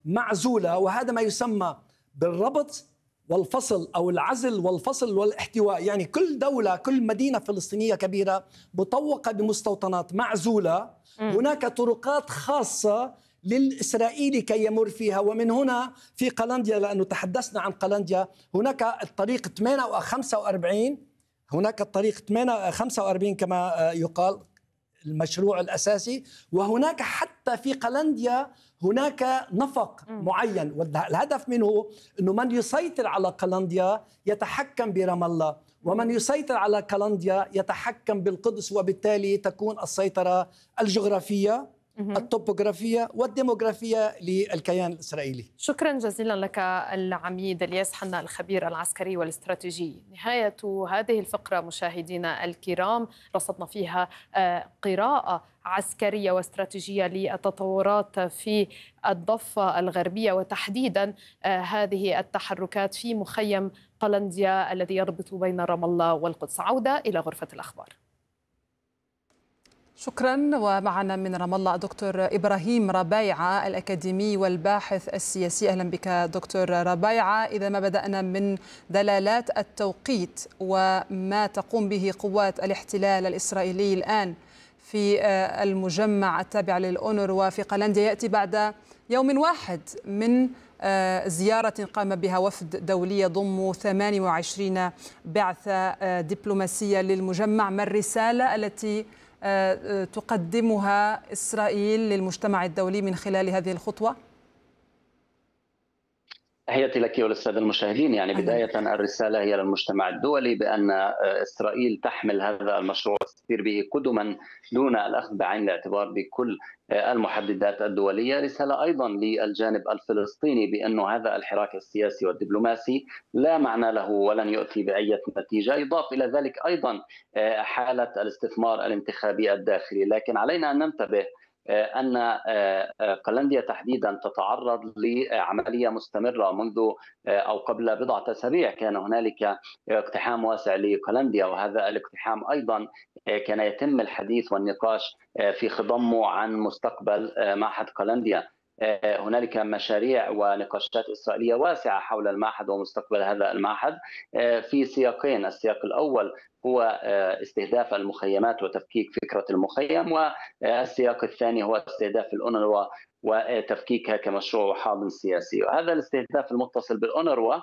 معزولة، وهذا ما يسمى بالربط والفصل أو العزل والفصل والاحتواء. يعني كل دولة، كل مدينة فلسطينية كبيرة مطوقة بمستوطنات معزولة، هناك طرقات خاصة للإسرائيلي كي يمر فيها. ومن هنا في قلنديا، لأنه تحدثنا عن قلنديا، هناك الطريق 45، هناك الطريق 45 كما يقال، المشروع الأساسي. وهناك حتى في قلنديا هناك نفق معين، والهدف منه أنه من يسيطر على قلنديا يتحكم برام الله، ومن يسيطر على قلنديا يتحكم بالقدس، وبالتالي تكون السيطرة الجغرافية، الطبوغرافية والديموغرافية للكيان الإسرائيلي. شكرا جزيلا لك العميد الياس حنا، الخبير العسكري والاستراتيجي. نهاية هذه الفقرة مشاهدينا الكرام، رصدنا فيها قراءة عسكرية واستراتيجية للتطورات في الضفة الغربية، وتحديدا هذه التحركات في مخيم قلنديا الذي يربط بين رام الله والقدس. عودة إلى غرفة الأخبار. شكرا. ومعنا من رام الله دكتور إبراهيم ربيعة، الأكاديمي والباحث السياسي. أهلا بك دكتور ربيعة. إذا ما بدأنا من دلالات التوقيت وما تقوم به قوات الاحتلال الإسرائيلي الآن في المجمع التابع للأونروا في قلنديا، يأتي بعد يوم واحد من زيارة قام بها وفد دولي يضم 28 بعثة دبلوماسية للمجمع. ما الرسالة التي تقدمها إسرائيل للمجتمع الدولي من خلال هذه الخطوة؟ تحياتي لك وللسادة المشاهدين. يعني بداية الرسالة هي للمجتمع الدولي بأن إسرائيل تحمل هذا المشروع وتسير به قدما دون الأخذ بعين الاعتبار بكل المحددات الدولية. رسالة أيضا للجانب الفلسطيني بأن هذا الحراك السياسي والدبلوماسي لا معنى له ولن يؤتي بأي نتيجة. يضاف إلى ذلك أيضا حالة الاستثمار الانتخابي الداخلي، لكن علينا أن ننتبه أن قلنديا تحديدا تتعرض لعملية مستمرة منذ أو قبل بضعة أسابيع. كان هنالك اقتحام واسع لقلنديا، وهذا الاقتحام أيضا كان يتم الحديث والنقاش في خضمه عن مستقبل معهد قلنديا. هنالك مشاريع ونقاشات إسرائيلية واسعة حول المعهد ومستقبل هذا المعهد في سياقين. السياق الأول هو استهداف المخيمات وتفكيك فكرة المخيم، والسياق الثاني هو استهداف الأونروا وتفكيكها كمشروع حاضن سياسي. وهذا الاستهداف المتصل بالأونروا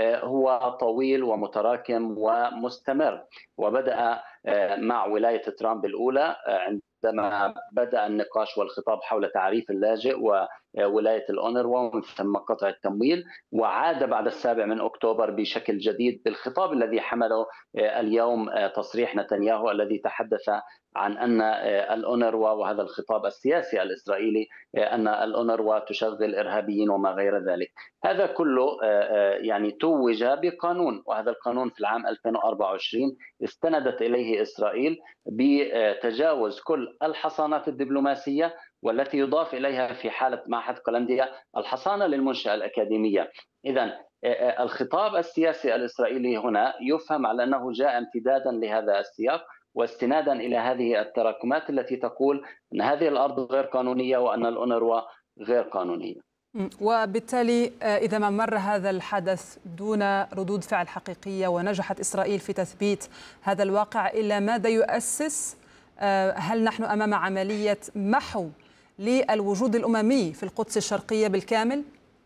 هو طويل ومتراكم ومستمر، وبدأ مع ولاية ترامب الأولى عندما بدأ النقاش والخطاب حول تعريف اللاجئ وولاية الأونروا ومن ثم قطع التمويل، وعاد بعد 7 أكتوبر بشكل جديد بالخطاب الذي حمله اليوم تصريح نتنياهو الذي تحدث عن أن الأونروا، وهذا الخطاب السياسي الإسرائيلي، أن الأونروا تشغل إرهابيين وما غير ذلك. هذا كله يعني توج بقانون، وهذا القانون في العام 2024 استندت إليه إسرائيل بتجاوز كل الحصانات الدبلوماسية، والتي يضاف إليها في حالة معهد قلنديا الحصانة للمنشأة الأكاديمية. إذن الخطاب السياسي الإسرائيلي هنا يفهم على أنه جاء امتدادا لهذا السياق واستنادا إلى هذه التراكمات التي تقول أن هذه الأرض غير قانونية وأن الأونروا غير قانونية. وبالتالي إذا ما مر هذا الحدث دون ردود فعل حقيقية ونجحت إسرائيل في تثبيت هذا الواقع، إلى ماذا يؤسس؟ هل نحن أمام عملية محو للوجود الأممي في القدس الشرقية بالكامل؟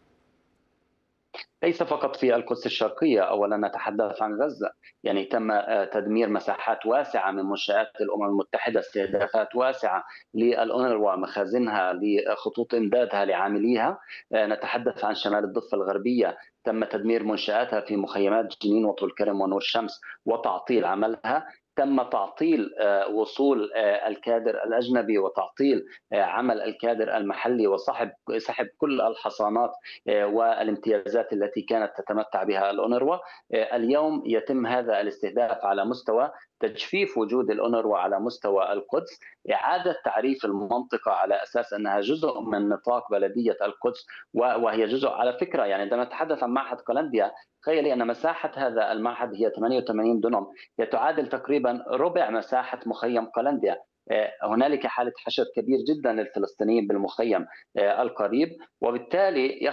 ليس فقط في القدس الشرقية، أولا نتحدث عن غزة. يعني تم تدمير مساحات واسعة من منشآت الأمم المتحدة، استهدافات واسعة للأونروا، مخازنها، لخطوط إمدادها، لعامليها. نتحدث عن شمال الضفة الغربية، تم تدمير منشآتها في مخيمات جنين وطول كرم ونور شمس وتعطيل عملها. تم تعطيل وصول الكادر الأجنبي وتعطيل عمل الكادر المحلي وسحب كل الحصانات والامتيازات التي كانت تتمتع بها الأونروا. اليوم يتم هذا الاستهداف على مستوى تجفيف وجود الأونروا على مستوى القدس، إعادة تعريف المنطقة على أساس أنها جزء من نطاق بلدية القدس، وهي جزء على فكرة. يعني عندما نتحدث عن معهد قلنديا، تخيلي أن مساحة هذا المعهد هي 88 دنم، هي تعادل تقريبا ربع مساحة مخيم قلنديا. هنالك حالة حشد كبير جدا للفلسطينيين بالمخيم القريب، وبالتالي